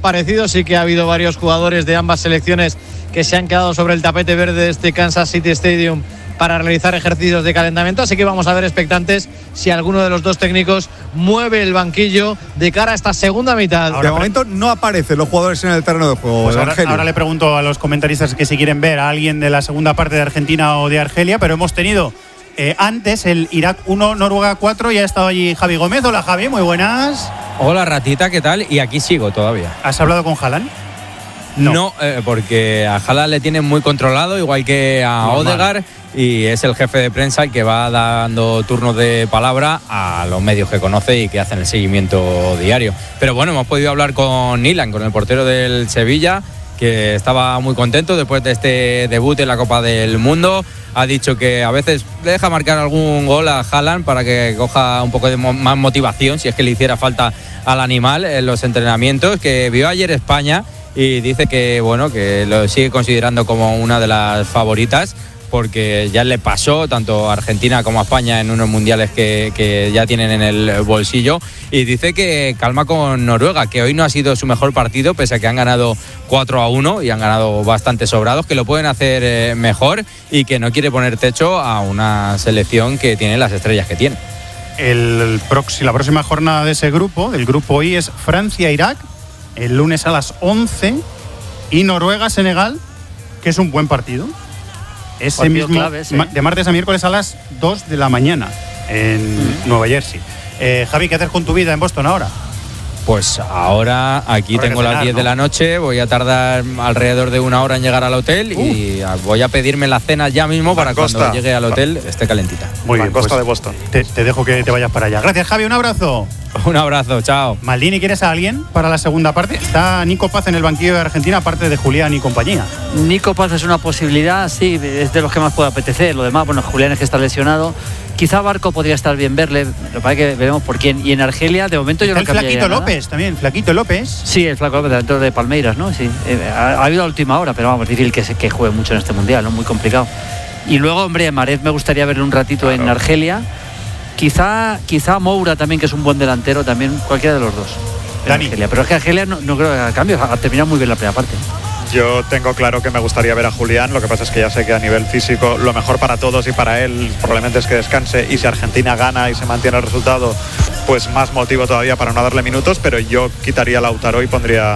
parecido. Sí que ha habido varios jugadores de ambas selecciones que se han quedado sobre el tapete verde de este Kansas City Stadium para realizar ejercicios de calentamiento, así que vamos a ver expectantes si alguno de los dos técnicos mueve el banquillo de cara a esta segunda mitad. De momento no aparecen los jugadores en el terreno de juego. Pues ahora le pregunto a los comentaristas que si quieren ver a alguien de la segunda parte de Argentina o de Argelia, pero hemos tenido antes el Irak 1, Noruega 4 y ha estado allí Javi Gómez. Hola Javi, muy buenas. Hola ratita, ¿qué tal? Y aquí sigo todavía. ¿Has hablado con Haaland? No, porque a Haaland le tienen muy controlado, igual que a Odegaard, y es el jefe de prensa el que va dando turnos de palabra a los medios que conoce y que hacen el seguimiento diario. Pero bueno, hemos podido hablar con Nilan, con el portero del Sevilla, que estaba muy contento después de este debut en la Copa del Mundo. Ha dicho que a veces le deja marcar algún gol a Haaland para que coja un poco de más motivación, si es que le hiciera falta al animal en los entrenamientos, que vio ayer España y dice que bueno, que lo sigue considerando como una de las favoritas, porque ya le pasó tanto a Argentina como a España en unos mundiales que ya tienen en el bolsillo, y dice que calma con Noruega, que hoy no ha sido su mejor partido, pese a que han ganado 4-1 y han ganado bastante sobrados, que lo pueden hacer mejor, y que no quiere poner techo a una selección que tiene las estrellas que tiene. La próxima jornada de ese grupo, del grupo I, es Francia-Irak, el lunes a las 11, y Noruega-Senegal, que es un buen partido. Ese mismo clave, sí. De martes a miércoles a las 2 de la mañana en Nueva Jersey. Javi, ¿qué haces con tu vida en Boston ahora? Pues ahora aquí tengo las 10 de la noche, voy a tardar alrededor de una hora en llegar al hotel y voy a pedirme la cena ya mismo para cuando llegue al hotel esté calentita. Muy bien, costa pues de Boston. Te dejo que te vayas para allá. Gracias, Javi, un abrazo. Un abrazo, chao. Maldini, ¿quieres a alguien para la segunda parte? Está Nico Paz en el banquillo de Argentina, aparte de Julián y compañía. Nico Paz es una posibilidad, sí, es de los que más puede apetecer. Lo demás, bueno, Julián es que está lesionado. Quizá Barco podría estar bien verle, lo que pasa es que veremos por quién. Y en Argelia, de momento yo no cambiaría Flaquito nada. López también, Flaquito López. Sí, el Flaco López, dentro de Palmeiras, ¿no? Sí. Ha habido a última hora, pero vamos, difícil que juegue mucho en este mundial, ¿no? Muy complicado. Y luego, hombre, Mahrez me gustaría verle un ratito en Argelia. Quizá Moura también, que es un buen delantero, también cualquiera de los dos. Dani. Argelia. Pero es que Argelia no creo que haga cambios, ha terminado muy bien la primera parte. Yo tengo claro que me gustaría ver a Julián, lo que pasa es que ya sé que a nivel físico lo mejor para todos y para él probablemente es que descanse, y si Argentina gana y se mantiene el resultado, pues más motivo todavía para no darle minutos, pero yo quitaría a Lautaro y pondría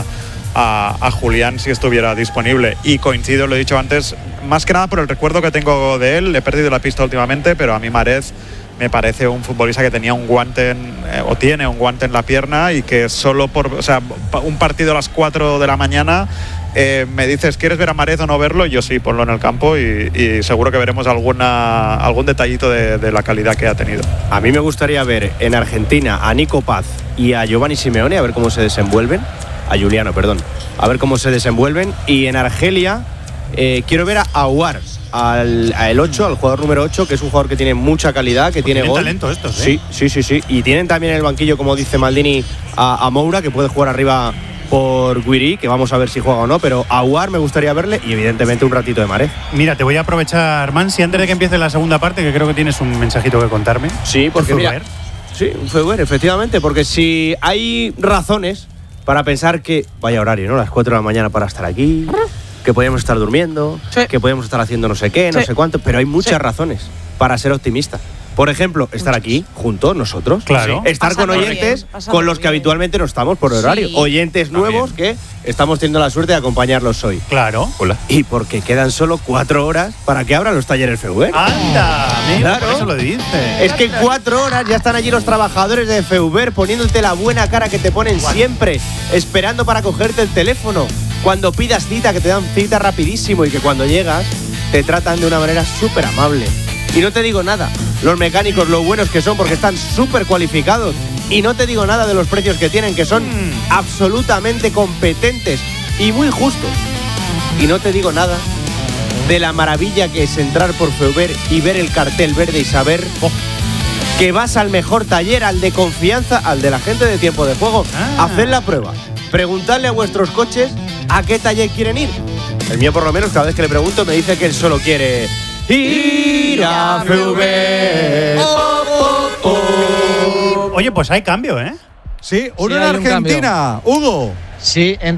a Julián si estuviera disponible. Y coincido, lo he dicho antes, más que nada por el recuerdo que tengo de él. He perdido la pista últimamente, pero a mí Mahrez me parece un futbolista que tenía un guante tiene un guante en la pierna, y que solo por un partido a las 4 de la mañana me dices, ¿quieres ver a Mahrez o no verlo? Yo sí, ponlo en el campo y seguro que veremos algún detallito de la calidad que ha tenido. A mí me gustaría ver en Argentina a Nico Paz y a Giovanni Simeone, a ver cómo se desenvuelven. A Juliano, perdón. A ver cómo se desenvuelven. Y en Argelia quiero ver a Aouar, al 8, al jugador número 8, que es un jugador que tiene mucha calidad, que tiene gol. Talento estos, ¿eh? Sí. Y tienen también en el banquillo, como dice Maldini, a Moura, que puede jugar arriba por Guiri, que vamos a ver si juega o no, pero a Aouar me gustaría verle, y evidentemente un ratito de Mahrez. Mira, te voy a aprovechar, Mansi, antes de que empiece la segunda parte, que creo que tienes un mensajito que contarme. Sí, porque mira, sí, un Feuer, efectivamente, porque si hay razones para pensar que, vaya horario, ¿no? Las 4 de la mañana para estar aquí, que podíamos estar durmiendo, que podíamos estar haciendo no sé qué, no sé cuánto, pero hay muchas razones para ser optimista. Por ejemplo, estar aquí juntos, nosotros. Claro. Estar con oyentes con los que habitualmente no estamos por horario. Oyentes nuevos que estamos teniendo la suerte de acompañarlos hoy. Claro. Hola. Y porque quedan solo 4 horas para que abran los talleres Feuber. ¡Anda! Mira, claro. por eso lo dices. Es que en 4 horas ya están allí los trabajadores de Feuber poniéndote la buena cara que te ponen siempre, esperando para cogerte el teléfono. Cuando pidas cita, que te dan cita rapidísimo, y que cuando llegas te tratan de una manera súper amable. Y no te digo nada, los mecánicos lo buenos que son, porque están súper cualificados. Y no te digo nada de los precios que tienen, que son absolutamente competentes y muy justos. Y no te digo nada de la maravilla que es entrar por Feuber y ver el cartel verde y saber que vas al mejor taller, al de confianza, al de la gente de Tiempo de Juego. Haced la prueba. Preguntadle a vuestros coches a qué taller quieren ir. El mío, por lo menos, cada vez que le pregunto, me dice que él solo quiere ir a Feuber. Oye, pues hay cambio, ¿eh? Sí, uno Sí, en hay un Argentina. Hugo. Sí,